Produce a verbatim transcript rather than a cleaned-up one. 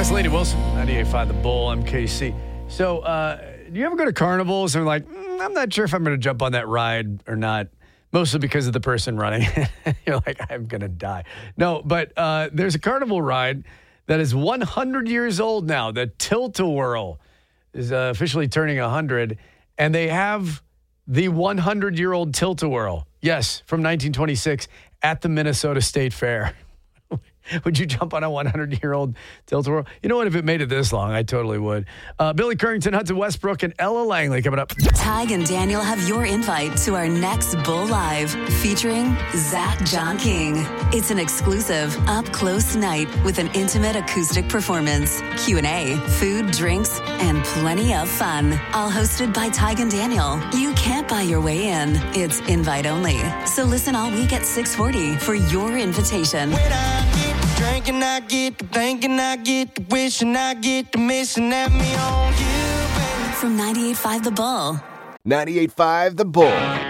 That's Lady Wilson, ninety-eight point five The Bull, M K C. So, uh, do you ever go to carnivals and like, mm, I'm not sure if I'm going to jump on that ride or not, mostly because of the person running. You're like, I'm going to die. No, but uh, there's a carnival ride that is one hundred years old now. The Tilt-A-Whirl is uh, officially turning one hundred, and they have the hundred-year-old Tilt-A-Whirl. Yes, from nineteen twenty-six at the Minnesota State Fair. Would you jump on a hundred-year-old Tilt-A-Whirl? You know what? If it made it this long, I totally would. Uh, Billy Currington, Hudson Westbrook, and Ella Langley coming up. Tig and Daniel have your invite to our next Bull Live featuring Zach John King. It's an exclusive, up-close night with an intimate acoustic performance, Q and A, food, drinks, and plenty of fun. All hosted by Tig and Daniel. You can't buy your way in. It's invite only. So listen all week at six forty for your invitation. Drinking, I get to thinking, I get to wishing, I get to missing at me on you, baby. From ninety-eight point five The Bull. ninety-eight point five The Bull.